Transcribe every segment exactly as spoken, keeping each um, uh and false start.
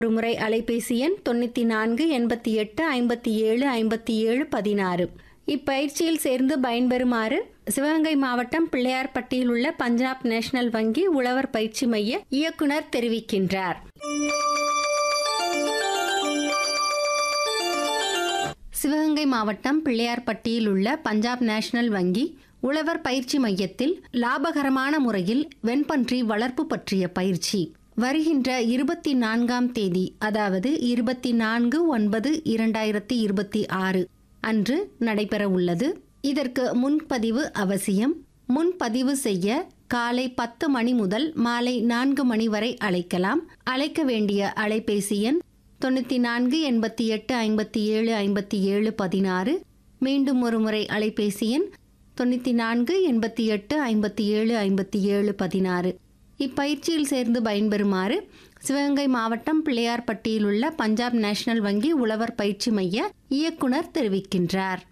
ஒரு முறை அலைபேசி எண் தொண்ணூற்றி நான்கு எண்பத்தி எட்டு ஐம்பத்தி ஏழு ஐம்பத்தி ஏழு பதினாறு. இப்பயிற்சியில் சேர்ந்து பயன்பெறுமாறு சிவகங்கை மாவட்டம் பிள்ளையார்பட்டியில் உள்ள பஞ்சாப் நேஷனல் வங்கி உழவர் பயிற்சி மைய இயக்குனர் தெரிவிக்கின்றார். சிவகங்கை மாவட்டம் பிள்ளையார்பட்டியில் உள்ள பஞ்சாப் நேஷனல் வங்கி உழவர் பயிற்சி மையத்தில் லாபகரமான முறையில் வெண்பன்றி வளர்ப்பு பற்றிய பயிற்சி வருகின்ற இருபத்தி நான்காம் தேதி, அதாவது இருபத்தி நான்கு ஒன்பது இரண்டாயிரத்தி இருபத்தி ஆறு அன்று நடைபெற உள்ளது. இதற்கு முன்பதிவு அவசியம். முன்பதிவு செய்ய காலை பத்து மணி முதல் மாலை நான்கு மணி வரை அழைக்கலாம். அழைக்க வேண்டிய அலைபேசி எண் தொண்ணூற்றி நான்கு எண்பத்தி எட்டு ஐம்பத்தி ஏழு ஐம்பத்தி ஏழு பதினாறு. மீண்டும் ஒரு முறை அலைபேசி எண் தொண்ணூற்றி நான்கு எண்பத்தி எட்டு ஐம்பத்தி ஏழு ஐம்பத்தி ஏழு பதினாறு. இப்பயிற்சியில் சேர்ந்து பயன்பெறுமாறு சிவகங்கை மாவட்டம் பிள்ளையார்பட்டியில் உள்ள பஞ்சாப் நேஷனல் வங்கி உழவர் பயிற்சி மைய இயக்குனர் தெரிவிக்கின்றார்.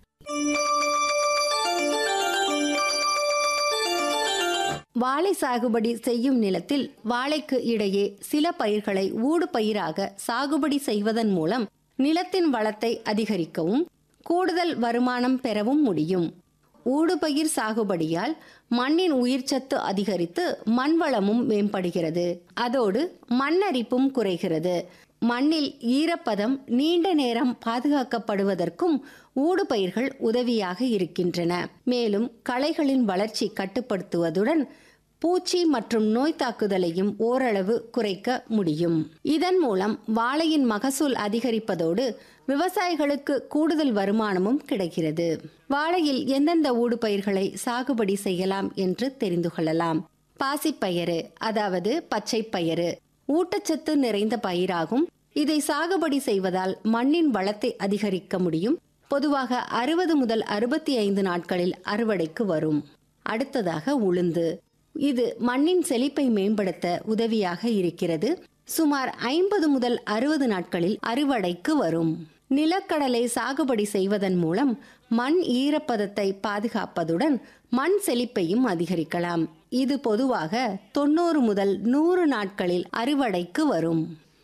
வாழை சாகுபடி செய்யும் நிலத்தில் வாழைக்கு இடையே சில பயிர்களை ஊடு பயிராக சாகுபடி செய்வதன் மூலம் நிலத்தின் வளத்தை அதிகரிக்கவும் கூடுதல் வருமானம் பெறவும் முடியும். ஊடுபயிர் சாகுபடியால் மண்ணின் உயிர்ச்சத்து அதிகரித்து மண் வளமும் மேம்படுகிறது. அதோடு மண்ணரிப்பும் குறைகிறது. மண்ணில் ஈரப்பதம் நீண்ட நேரம் பாதுகாக்கப்படுவதற்கும் ஊடுபயிர்கள் உதவியாக இருக்கின்றன. மேலும் களைகளின் வளர்ச்சி கட்டுப்படுத்துவதுடன் பூச்சி மற்றும் நோய் தாக்குதலையும் ஓரளவு குறைக்க முடியும். இதன் மூலம் வாழையின் மகசூல் அதிகரிப்பதோடு விவசாயிகளுக்கு கூடுதல் வருமானமும் கிடைக்கிறது. வாழையில் எந்தெந்த ஊடுபயிர்களை சாகுபடி செய்யலாம் என்று தெரிந்து கொள்ளலாம். பாசிப்பயிறு, அதாவது பச்சை பயிறு ஊட்டச்சத்து நிறைந்த பயிராகும். இதை சாகுபடி செய்வதால் மண்ணின் வளத்தை அதிகரிக்க முடியும். பொதுவாக அறுபது முதல் அறுபத்தி ஐந்து நாட்களில் அறுவடைக்கு வரும். அடுத்ததாக உளுந்து. இது மண்ணின் செழிப்பை மேம்படுத்த உதவியாக இருக்கிறது. சுமார் ஐம்பது முதல் அறுபது நாட்களில் அறுவடைக்கு வரும். நிலக்கடலை சாகுபடி செய்வதன் மூலம் மண் ஈரப்பதத்தை பாதுகாப்பதுடன் மண் செழிப்பையும் அதிகரிக்கலாம். இது பொதுவாக தொண்ணூறு முதல் நூறு நாட்களில் அறுவடைக்கு வரும்.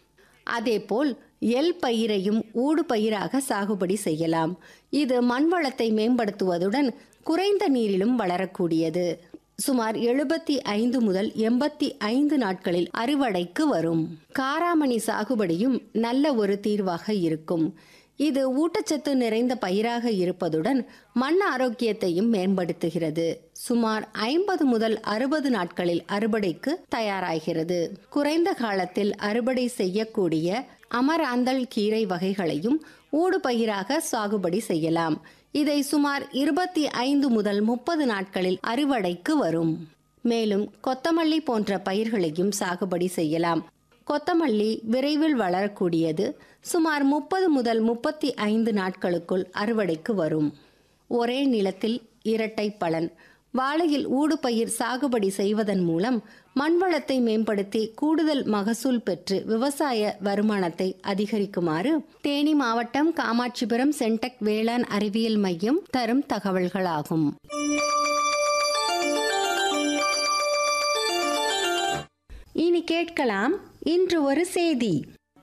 அதேபோல் எல் பயிரையும் ஊடு பயிராக சாகுபடி செய்யலாம். இது மண் வளத்தை மேம்படுத்துவதுடன் குறைந்த நீரிலும் வளரக்கூடியது. சுமார் எழுபத்தி ஐந்து முதல் எண்பத்தி ஐந்து நாட்களில் அறுவடைக்கு வரும். காராமணி சாகுபடியும் நல்ல ஒரு தீர்வாக இருக்கும். இது ஊட்டச்சத்து நிறைந்த பயிராக இருப்பதுடன் மண் ஆரோக்கியத்தையும் மேம்படுத்துகிறது. சுமார் ஐம்பது முதல் அறுபது நாட்களில் அறுவடைக்கு தயாராகிறது. குறைந்த காலத்தில் அறுவடை செய்யக்கூடிய அமராந்தல் கீரை வகைகளையும் ஊடு பயிராக சாகுபடி செய்யலாம். இதை சுமார் இருபத்தி ஐந்து முதல் முப்பது நாட்களில் அறுவடைக்கு வரும். மேலும் கொத்தமல்லி போன்ற பயிர்களையும் சாகுபடி செய்யலாம். கொத்தமல்லி விரைவில் வளரக்கூடியது. சுமார் முப்பது முதல் முப்பத்தி ஐந்து நாட்களுக்குள் அறுவடைக்கு வரும். ஒரே நிலத்தில் இரட்டை பலன். வாழையில் ஊடுபயிர் சாகுபடி செய்வதன் மூலம் மண்வளத்தை மேம்படுத்தி கூடுதல் மகசூல் பெற்று விவசாய வருமானத்தை அதிகரிக்குமாறு தேனி மாவட்டம் காமாட்சிபுரம் சென்டெக் வேளாண் அறிவியல் மையம் தரும் தகவல்களாகும். இனி கேட்கலாம் இன்று ஒரு செய்தி.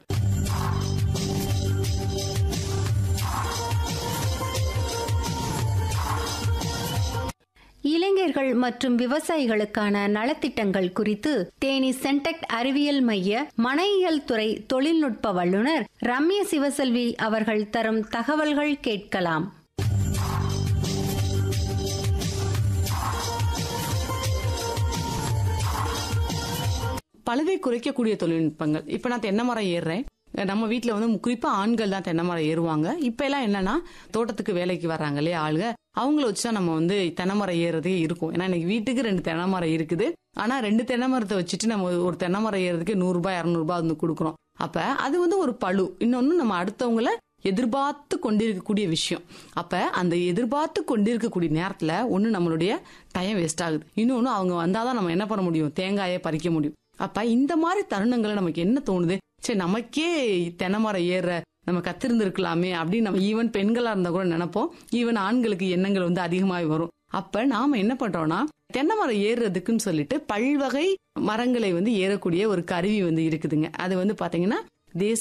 இளைஞர்கள் மற்றும் விவசாயிகளுக்கான நலத்திட்டங்கள் குறித்து தேனி சென்டெக் அறிவியல் மைய மனையியல் துறை தொழில்நுட்ப வல்லுநர் ரம்ய சிவசெல்வி அவர்கள் தரும் தகவல்கள் கேட்கலாம். பழுதை குறைக்கக்கூடிய தொழில்நுட்பங்கள். இப்ப நான் தென்னை மரம் ஏறுறேன். நம்ம வீட்டுல வந்து குறிப்பா ஆண்கள் தான் தென்னை மரம் ஏறுவாங்க. இப்ப எல்லாம் என்னன்னா தோட்டத்துக்கு வேலைக்கு வர்றாங்க இல்லையா ஆளுங்க, அவங்கள வச்சுதான் நம்ம வந்து தென்னை மரம் ஏறதே இருக்கும். ஏன்னா இன்னைக்கு வீட்டுக்கு ரெண்டு தென்னை மரம் இருக்குது. ஆனா ரெண்டு தென்னை மரத்தை வச்சுட்டு நம்ம ஒரு தென்னை மரம் ஏறதுக்கு நூறு ரூபாய் இருநூறு ரூபாய் வந்து கொடுக்குறோம். அப்ப அது வந்து ஒரு பழு. இன்னொன்னு நம்ம அடுத்தவங்கள எதிர்பார்த்து கொண்டிருக்கக்கூடிய விஷயம். அப்ப அந்த எதிர்பார்த்து கொண்டிருக்கக்கூடிய நேரத்துல ஒண்ணு நம்மளுடைய டைம் வேஸ்ட் ஆகுது. இன்னொன்னு அவங்க வந்தாதான் நம்ம என்ன பண்ண முடியும், தேங்காயை பறிக்க முடியும். அப்ப இந்த மாதிரி தருணங்களை நமக்கு என்ன தோணுது, சரி நமக்கே தென்னை மரம் ஏற நம்ம கத்திருந்திருக்கலாமே அப்படின்னு நம்ம ஈவன் பெண்களா இருந்தா கூட நினைப்போம். ஈவன் ஆண்களுக்கு எண்ணங்கள் வந்து அதிகமாகி வரும். அப்ப நாம என்ன பண்றோம்னா தென்னை மரம் ஏறுறதுக்குன்னு சொல்லிட்டு பல்வகை மரங்களை வந்து ஏறக்கூடிய ஒரு கருவி வந்து இருக்குதுங்க. அது வந்து பாத்தீங்கன்னா தேசிய